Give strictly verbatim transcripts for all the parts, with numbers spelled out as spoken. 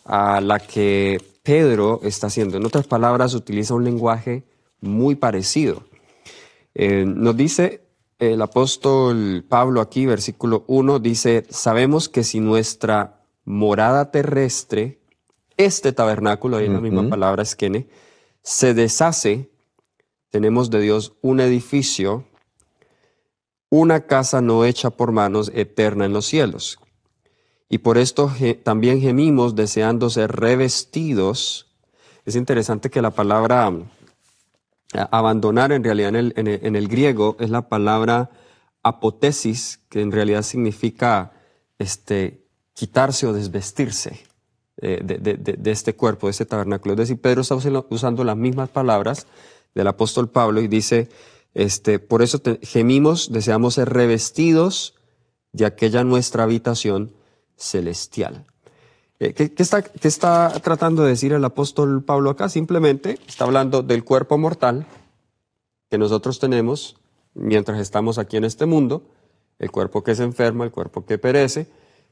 a la que Pedro está haciendo. En otras palabras, utiliza un lenguaje muy parecido. Eh, nos dice el apóstol Pablo aquí, versículo uno, dice, sabemos que si nuestra morada terrestre, este tabernáculo, ahí en la Ujú. misma palabra esquene, se deshace, tenemos de Dios un edificio, una casa no hecha por manos, eterna en los cielos. Y por esto ge- también gemimos deseando ser revestidos. Es interesante que la palabra mm, a- abandonar en realidad en el, en el- en el griego es la palabra apotesis, que en realidad significa este, quitarse o desvestirse eh, de, de- de- de este cuerpo, de este tabernáculo. Es decir, Pedro está usando, usando las mismas palabras del apóstol Pablo y dice, este, por eso te- gemimos, deseamos ser revestidos de aquella nuestra habitación celestial. Eh, ¿Qué, qué está, qué está tratando de decir el apóstol Pablo acá? Simplemente está hablando del cuerpo mortal que nosotros tenemos mientras estamos aquí en este mundo, el cuerpo que se enferma, el cuerpo que perece,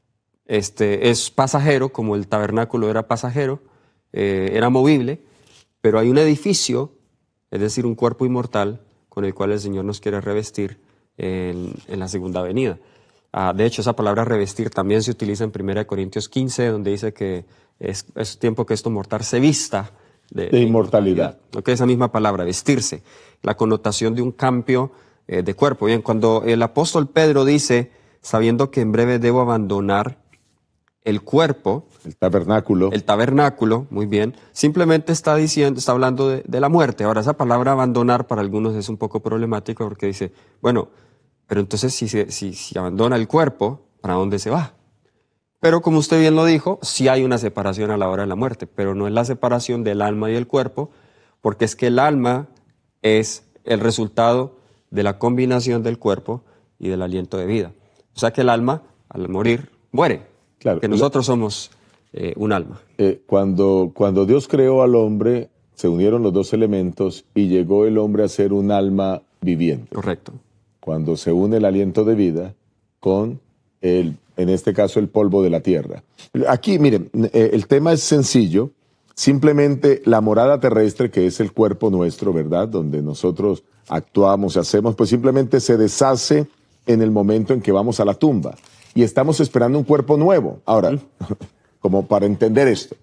este, es pasajero, como el tabernáculo era pasajero, eh, era movible, pero hay un edificio, es decir, un cuerpo inmortal, con el cual el Señor nos quiere revestir en, en la segunda venida. Ah, de hecho, esa palabra revestir también se utiliza en primera Corintios quince, donde dice que es, es tiempo que esto mortal se vista de, De inmortalidad. Lo que es esa misma palabra, vestirse, la connotación de un cambio eh, de cuerpo. Bien, cuando el apóstol Pedro dice, sabiendo que en breve debo abandonar el cuerpo, El tabernáculo. el tabernáculo, muy bien, simplemente está diciendo, está hablando de, de la muerte. Ahora, esa palabra abandonar para algunos es un poco problemática porque dice, bueno, pero entonces si, se- si, si abandona el cuerpo, ¿para dónde se va? Pero como usted bien lo dijo, sí hay una separación a la hora de la muerte, pero no es la separación del alma y el cuerpo, porque es que el alma es el resultado de la combinación del cuerpo y del aliento de vida. O sea que el alma, al morir, muere. Claro. Que nosotros somos eh, un alma. Eh, cuando, cuando Dios creó al hombre, se unieron los dos elementos y llegó el hombre a ser un alma viviente. Correcto. Cuando se une el aliento de vida con, el, en este caso, el polvo de la tierra. Aquí, miren, eh, el tema es sencillo. Simplemente la morada terrestre, que es el cuerpo nuestro, ¿verdad? Donde nosotros actuamos y hacemos, pues simplemente se deshace en el momento en que vamos a la tumba. Y estamos esperando un cuerpo nuevo. Ahora, como para entender esto.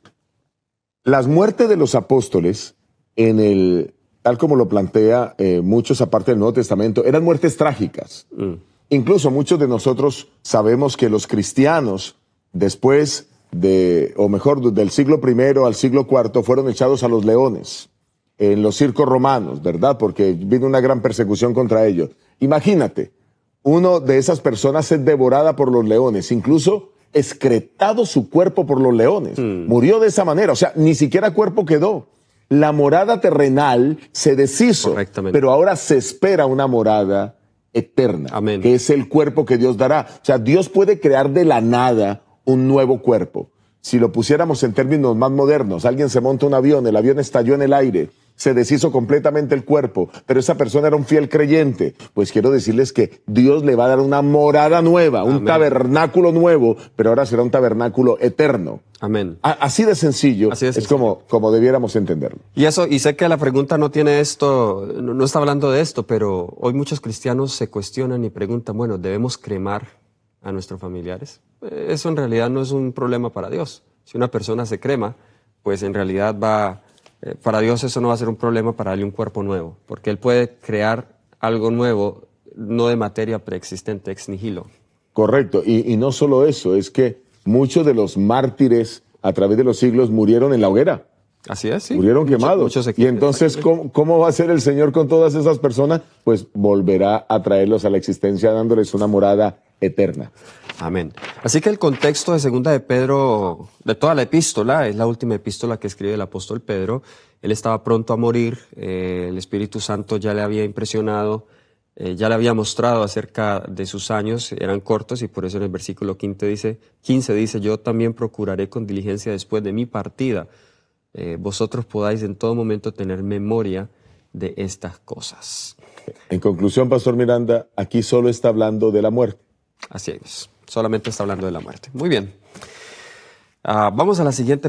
Las muertes de los apóstoles, en el, tal como lo plantea eh, muchos aparte del Nuevo Testamento, eran muertes trágicas. Mm. Incluso muchos de nosotros sabemos que los cristianos, después de, o mejor, del siglo primero al siglo cuarto, fueron echados a los leones en los circos romanos, ¿verdad? Porque vino una gran persecución contra ellos. Imagínate, uno de esas personas es devorada por los leones, incluso excretado su cuerpo por los leones. Mm. Murió de esa manera, o sea, ni siquiera cuerpo quedó. La morada terrenal se deshizo, Correctamente. pero ahora se espera una morada eterna, Amén. que es el cuerpo que Dios dará. O sea, Dios puede crear de la nada un nuevo cuerpo. Si lo pusiéramos en términos más modernos, alguien se monta un avión, el avión estalló en el aire, se deshizo completamente el cuerpo, pero esa persona era un fiel creyente. Pues quiero decirles que Dios le va a dar una morada nueva, un Amén. tabernáculo nuevo, pero ahora será un tabernáculo eterno. Amén. A- Así de sencillo, Así de es sencillo. como, como debiéramos entenderlo. Y eso, y sé que la pregunta no tiene esto, no, no está hablando de esto, pero hoy muchos cristianos se cuestionan y preguntan, bueno, ¿debemos cremar a nuestros familiares? Eh, Eso en realidad no es un problema para Dios. Si una persona se crema, pues en realidad va, eh, para Dios eso no va a ser un problema para darle un cuerpo nuevo, porque Él puede crear algo nuevo, no de materia preexistente, ex nihilo. Correcto, y, y no solo eso, es que muchos de los mártires a través de los siglos murieron en la hoguera. Así es, sí. Murieron Mucho- quemados. muchos se- Y entonces, ¿cómo, ¿cómo va a ser el Señor con todas esas personas? Pues volverá a traerlos a la existencia dándoles una morada eterna. Amén. Así que el contexto de segunda de Pedro, de toda la epístola, es la última epístola que escribe el apóstol Pedro. Él estaba pronto a morir, eh, el Espíritu Santo ya le había impresionado, eh, ya le había mostrado acerca de sus años, eran cortos y por eso en el versículo quince dice, quince dice, yo también procuraré con diligencia después de mi partida, eh, vosotros podáis en todo momento tener memoria de estas cosas. En conclusión, Pastor Miranda, aquí solo está hablando de la muerte. Así es, solamente está hablando de la muerte. Muy bien. Ah, vamos a la siguiente